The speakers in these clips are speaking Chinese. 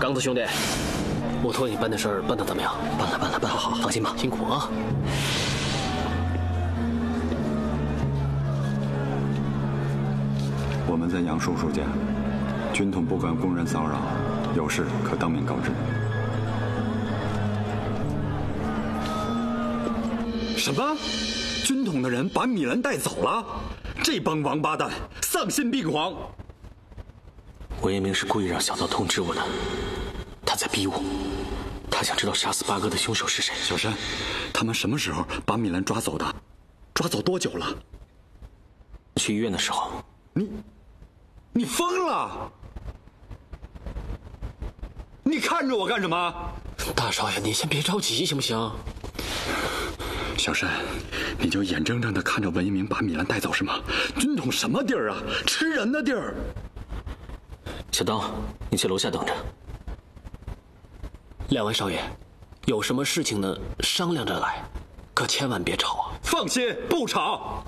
刚子兄弟，我托你办的事儿办得怎么样？ 办了，好，放心吧， 辛苦啊。 我们在杨叔叔家，军统不敢公然骚扰，有事可当面告知。 什么？军统的人把米兰带走了？这帮王八蛋丧心病狂！ 文彦明是故意让小道通知我的，他在逼我，他想知道杀死八哥的凶手是谁。 小山，他们什么时候把米兰抓走的？抓走多久了？ 去医院的时候。 你疯了！你看着我干什么？ 大少爷，你先别着急，行不行？ 小山，你就眼睁睁地看着文一鸣把米兰带走是吗？军统什么地儿啊？吃人的地儿！ 小刀，你去楼下等着。两位少爷，有什么事情呢？商量着来，可千万别吵啊！ 放心，不吵。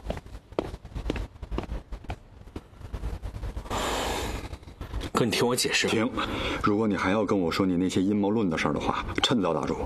哥，你听我解释。 停！如果你还要跟我说你那些阴谋论的事儿的话，趁早打住。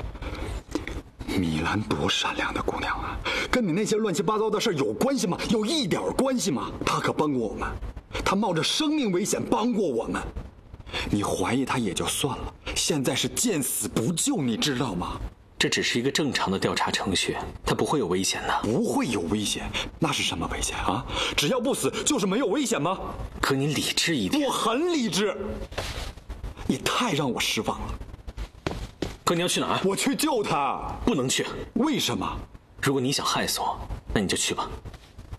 米兰多善良的姑娘啊，跟你那些乱七八糟的事有关系吗？有一点关系吗？她可帮过我们，她冒着生命危险帮过我们。你怀疑她也就算了，现在是见死不救，你知道吗？ 这只是一个正常的调查程序，他不会有危险的。 不会有危险？那是什么危险啊？只要不死就是没有危险吗？ 可你理智一点。 我很理智。你太让我失望了。 哥，你要去哪儿？ 我去救他。 不能去。 为什么？ 如果你想害死我，那你就去吧。